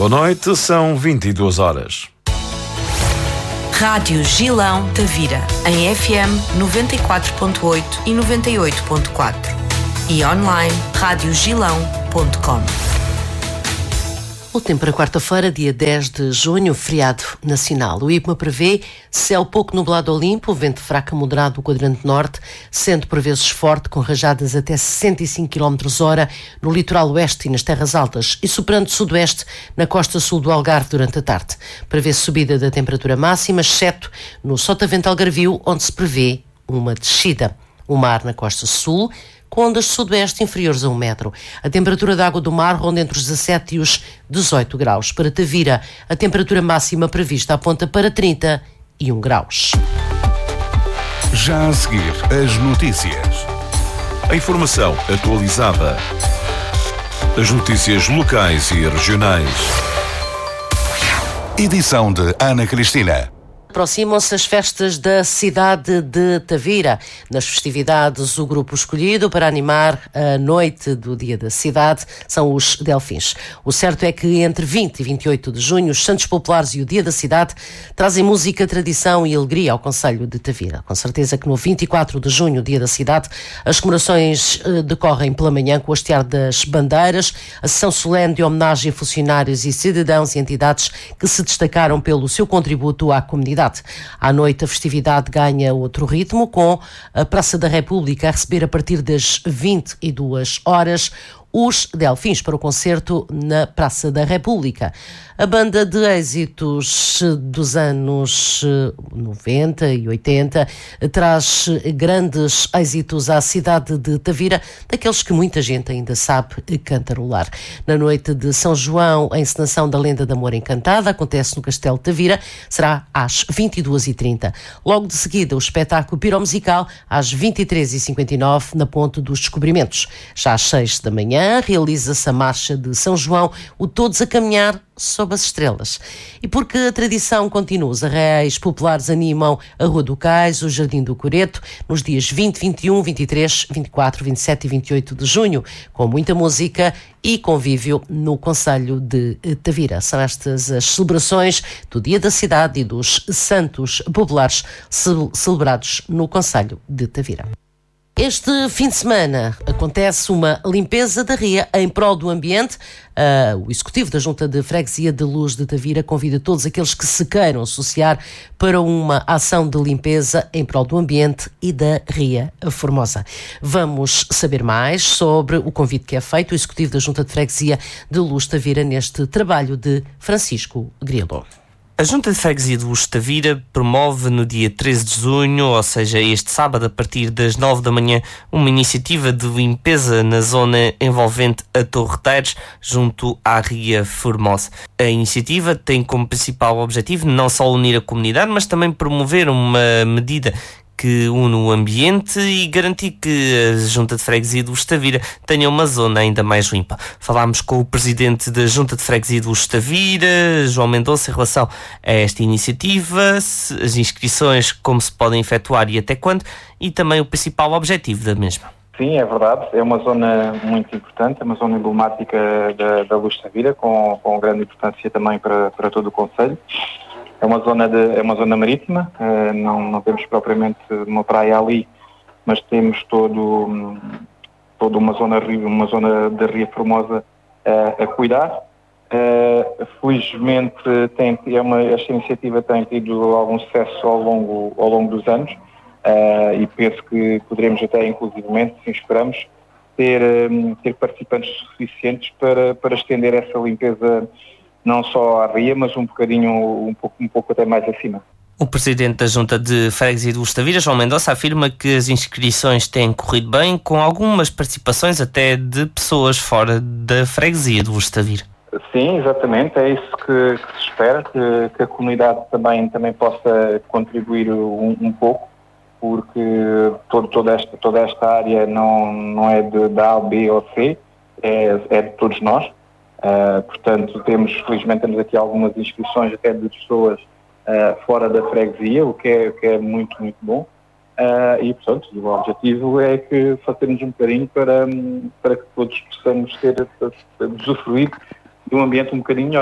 Boa noite, são 22 horas. Rádio Gilão Tavira, em FM 94.8 e 98.4 e online radiogilão.com. O tempo para quarta-feira, dia 10 de junho, feriado nacional. O IPMA prevê céu pouco nublado ou limpo, vento fraco a moderado do quadrante norte, sendo por vezes forte, com rajadas até 65 km/h no litoral oeste e nas terras altas, e superando sudoeste na costa sul do Algarve durante a tarde. Prevê-se subida da temperatura máxima, exceto no Sotavento Algarvio, onde se prevê uma descida. O mar na costa sul, com ondas sudoeste inferiores a 1 metro. A temperatura da água do mar ronda entre os 17 e os 18 graus. Para Tavira, a temperatura máxima prevista aponta para 31 graus. Já a seguir, as notícias. A informação atualizada. As notícias locais e regionais. Edição de Ana Cristina. Aproximam-se as festas da cidade de Tavira. Nas festividades, o grupo escolhido para animar a noite do Dia da Cidade são os Delfins. O certo é que entre 20 e 28 de junho, os Santos Populares e o Dia da Cidade trazem música, tradição e alegria ao concelho de Tavira. Com certeza que no 24 de junho, Dia da Cidade, as comemorações decorrem pela manhã com o hastear das bandeiras, a sessão solene de homenagem a funcionários e cidadãos e entidades que se destacaram pelo seu contributo à comunidade. À noite, a festividade ganha outro ritmo, com a Praça da República a receber a partir das 22 horas os Delfins para o concerto na Praça da República. A banda de êxitos dos anos 90 e 80 traz grandes êxitos à cidade de Tavira, daqueles que muita gente ainda sabe cantarolar. Na noite de São João, a encenação da Lenda de Amor Encantada acontece no Castelo de Tavira, será às 22h30. Logo de seguida, o espetáculo piromusical às 23h59 na Ponte dos Descobrimentos. Já às 6 da manhã, realiza-se a Marcha de São João, o Todos a Caminhar sob as Estrelas. E porque a tradição continua, os arraiais populares animam a Rua do Cais, o Jardim do Coreto, nos dias 20, 21, 23, 24, 27 e 28 de junho, com muita música e convívio no concelho de Tavira. São estas as celebrações do Dia da Cidade e dos Santos Populares celebrados no concelho de Tavira. Este fim de semana acontece uma limpeza da ria em prol do ambiente. O Executivo da Junta de Freguesia de Luz de Tavira convida todos aqueles que se queiram associar para uma ação de limpeza em prol do ambiente e da Ria Formosa. Vamos saber mais sobre o convite que é feito. O Executivo da Junta de Freguesia de Luz de Tavira neste trabalho de Francisco Grilo. A Junta de Freguesia de Luz de Tavira promove no dia 13 de junho, ou seja, este sábado, a partir das 9 da manhã, uma iniciativa de limpeza na zona envolvente a Torreteiros, junto à Ria Formosa. A iniciativa tem como principal objetivo não só unir a comunidade, mas também promover uma medida que une o ambiente e garantir que a Junta de Freguesia de Luz de Tavira tenha uma zona ainda mais limpa. Falámos com o Presidente da Junta de Freguesia de Luz de Tavira, João Mendonça, em relação a esta iniciativa, as inscrições, como se podem efetuar e até quando, e também o principal objetivo da mesma. Sim, é verdade. É uma zona muito importante, é uma zona emblemática da Luz de Tavira, com grande importância também para todo o concelho. É uma zona marítima, não temos propriamente uma praia ali, mas temos toda uma zona da Ria Formosa a cuidar. Felizmente esta iniciativa tem tido algum sucesso ao longo dos anos e penso que poderemos até, inclusivamente, se esperamos, ter participantes suficientes para estender essa limpeza não só à ria, mas um pouco até mais acima. O Presidente da Junta de Freguesia de Luz de Tavira, João Mendonça, afirma que as inscrições têm corrido bem, com algumas participações até de pessoas fora da Freguesia de Luz de Tavira. Sim, exatamente, é isso que se espera, que a comunidade também possa contribuir um pouco, porque toda esta área não é da A, B ou C, é de todos nós. Portanto, felizmente temos aqui algumas inscrições até de pessoas fora da freguesia, o que é muito, muito bom. E, portanto, o objetivo é que fazemos um bocadinho para que todos possamos usufruir de um ambiente um bocadinho melhor.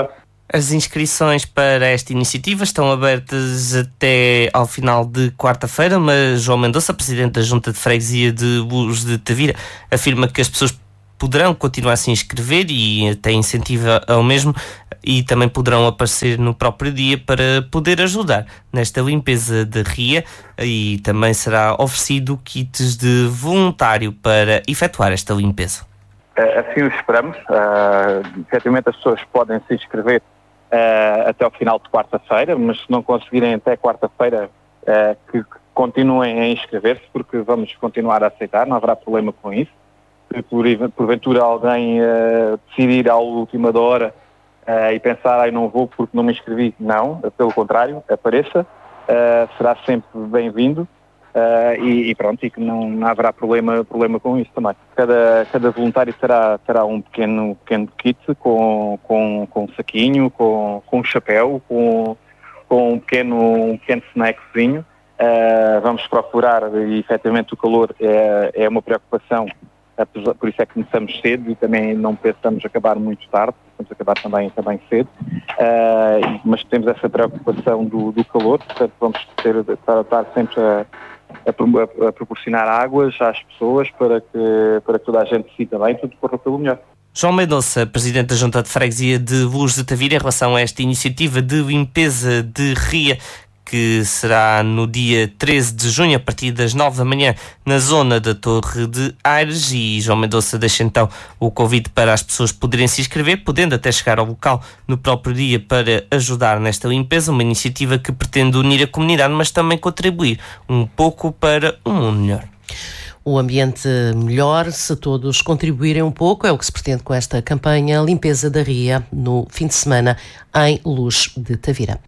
As inscrições para esta iniciativa estão abertas até ao final de quarta-feira, mas João Mendonça, presidente da Junta de Freguesia de Luz de Tavira, afirma que as pessoas poderão continuar a se inscrever e até incentiva ao mesmo, e também poderão aparecer no próprio dia para poder ajudar nesta limpeza da ria, e também será oferecido kits de voluntário para efetuar esta limpeza. Assim o esperamos. Efetivamente as pessoas podem se inscrever até ao final de quarta-feira, mas se não conseguirem até quarta-feira, que continuem a inscrever-se, porque vamos continuar a aceitar, não haverá problema com isso. Se porventura alguém decidir à última da hora e pensar, não vou porque não me inscrevi, não, pelo contrário, apareça, será sempre bem-vindo. E pronto, e que não haverá problema com isso também. Cada voluntário terá um pequeno kit com um saquinho, com um chapéu, com um pequeno snackzinho. Vamos procurar, e efetivamente o calor é uma preocupação, por isso é que começamos cedo e também não pensamos acabar muito tarde, vamos acabar também cedo, mas temos essa preocupação do calor, portanto vamos estar sempre a proporcionar águas às pessoas para que toda a gente se sinta bem, tudo corra pelo melhor. João Mendonça, presidente da Junta de Freguesia de Luz de Tavira, em relação a esta iniciativa de limpeza de ria, que será no dia 13 de junho, a partir das 9 da manhã, na zona da Torre de Aires. E João Mendonça deixa então o convite para as pessoas poderem se inscrever, podendo até chegar ao local no próprio dia para ajudar nesta limpeza, uma iniciativa que pretende unir a comunidade, mas também contribuir um pouco para um mundo melhor. O ambiente melhor, se todos contribuírem um pouco, é o que se pretende com esta campanha Limpeza da Ria no fim de semana em Luz de Tavira.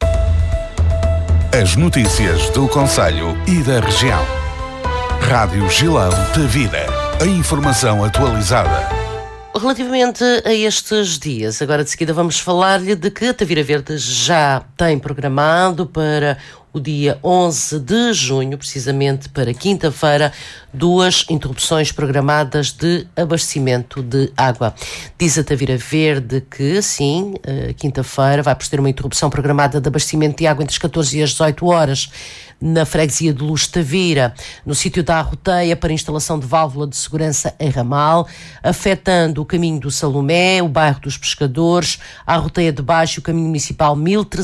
As notícias do concelho e da região. Rádio Gilão Tavira. A informação atualizada. Relativamente a estes dias, agora de seguida vamos falar-lhe de que a Tavira Verde já tem programado para o dia 11 de junho, precisamente para quinta-feira, 2 interrupções programadas de abastecimento de água. Diz a Tavira Verde que, sim, quinta-feira vai proceder uma interrupção programada de abastecimento de água entre as 14 e as 18 horas na freguesia de Luz de Tavira, no sítio da Arroteia, para instalação de válvula de segurança em ramal, afetando o caminho do Salomé, o bairro dos Pescadores, a Arroteia de Baixo e o caminho municipal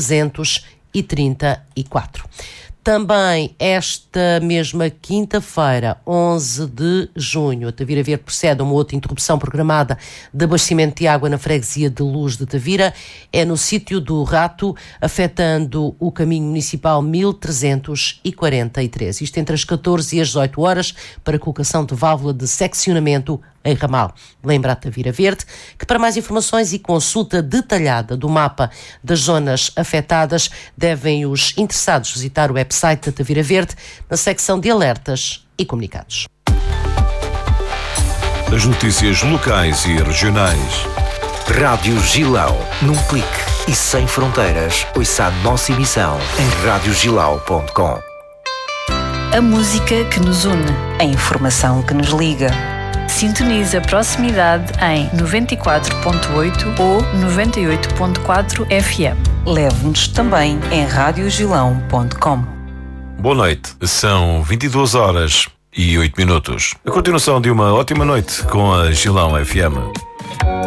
1334. Também esta mesma quinta-feira, 11 de junho, a Tavira Verde procede a uma outra interrupção programada de abastecimento de água na freguesia de Luz de Tavira, é no sítio do Rato, afetando o caminho municipal 1343. Isto entre as 14 e as 18 horas, para colocação de válvula de seccionamento em ramal. Lembra a Tavira Verde que, para mais informações e consulta detalhada do mapa das zonas afetadas, devem os interessados visitar o website da Tavira Verde na secção de alertas e comunicados. As notícias locais e regionais. Rádio Gilão, num clique e sem fronteiras. Ouça a nossa emissão em radiogilau.com. A música que nos une, a informação que nos liga. Sintoniza a proximidade em 94.8 ou 98.4 FM. Leve-nos também em radiogilau.com. Boa noite, são 22 horas e 8 minutos. A continuação de uma ótima noite com a Gilão FM.